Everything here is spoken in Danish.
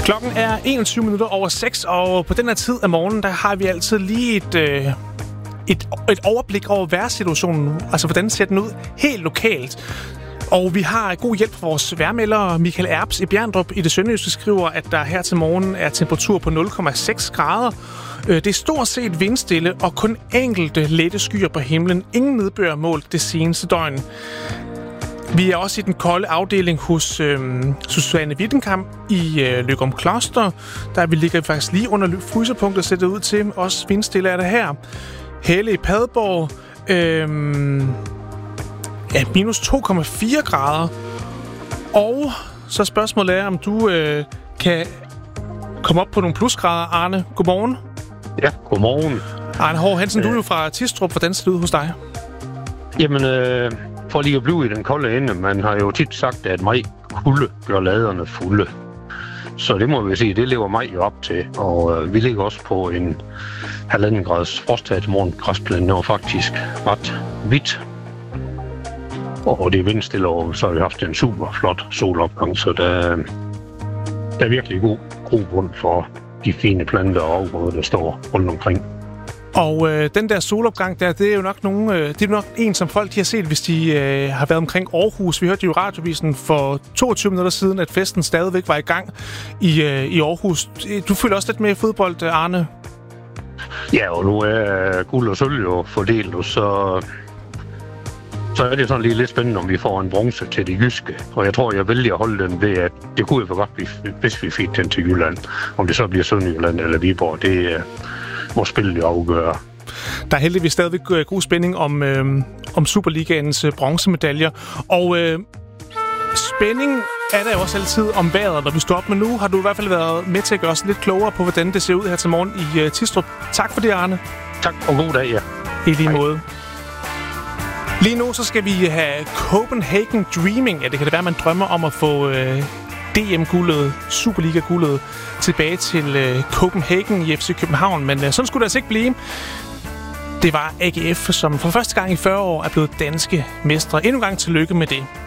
Klokken er 21:06, og på den her tid af morgenen, der har vi altid lige et overblik over vejrsituationen. Altså, hvordan ser den ud helt lokalt. Og vi har god hjælp fra vores vejrmelder Michael Erbs i Bjerndrup i det sønderjyske, skriver, at der her til morgen er temperatur på 0,6 grader. Det er stort set vindstille og kun enkelte lette skyer på himlen. Ingen nedbør målt det seneste døgn. Vi er også i den kolde afdeling hos Susanne Wittenkamp i Løgum Kloster. Der vi ligger faktisk lige under frysepunktet, ser det ud til. Også vindstille er det her. Helle i Padborg. Minus 2,4 grader. Og så spørgsmålet er, om du kan komme op på nogle plusgrader. Arne, godmorgen. Ja, godmorgen. Arne Hård Hansen, du er jo fra Tistrup. Hvordan ser det ud hos dig? Jamen, for lige at blive i den kolde ende, man har jo tit sagt, at maj kulde gør laderne fulde. Så det må vi sige, det lever maj jo op til. Og vi ligger også på en 1,5 graders frost her til morgen. Græsplænen er faktisk ret hvidt. Og det er vindstille, og så har vi haft en super flot solopgang, så der er virkelig god grobund for de fine planter og afgrøder, der står rundt omkring. Og den der solopgang der, det er jo nok det er nok en, som folk de har set, hvis de har været omkring Aarhus. Vi hørte jo i radiovisen for 22 minutter siden, at festen stadigvæk var i gang i Aarhus. Du følger også lidt med i fodbold, Arne? Ja, og nu er guld og sølv jo fordelt, og så er det sådan lige lidt spændende, om vi får en bronze til det jyske. Og jeg tror, jeg vælger at holde den ved, at det kunne jo for godt blive, hvis vi fik den til Jylland. Om det så bliver Sønderjylland eller Viborg, det må spillet jo afgøre. Der er heldigvis stadigvæk god spænding om Superligaens bronzemedaljer. Og spænding er der jo også altid om vejret, når vi står op. Men nu har du i hvert fald været med til at gøre os lidt klogere på, hvordan det ser ud her til morgen i Tistrup. Tak for det, Arne. Tak, og god dag, ja. I lige måde. Lige nu så skal vi have Copenhagen Dreaming. Ja, det kan det være, man drømmer om at få DM-guldet, Superliga-guldet tilbage til Copenhagen i FC København. Men sådan skulle det altså ikke blive. Det var AGF, som for første gang i 40 år er blevet danske mestre. Endnu en gang tillykke med det.